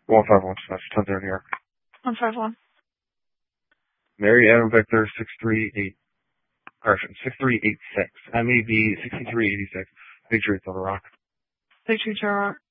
151, that's 10-0 New York. 151. Mary Adam Victor 6386. MEB 6386. Patriots on the Rock. Patriots on the Rock.